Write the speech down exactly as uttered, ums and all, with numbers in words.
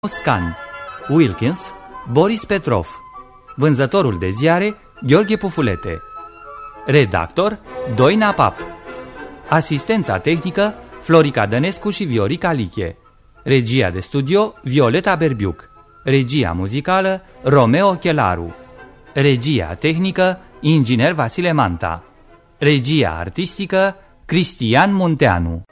Scan, Wilkins, Boris Petrov. Vânzătorul de ziare, Gheorghe Pufulete. Redactor, Doina Pap. Asistența tehnică, Florica Dănescu și Viorica Liche. Regia de studio, Violeta Berbiuc. Regia muzicală, Romeo Chelaru. Regia tehnică, inginer Vasile Manta. Regia artistică, Cristian Munteanu.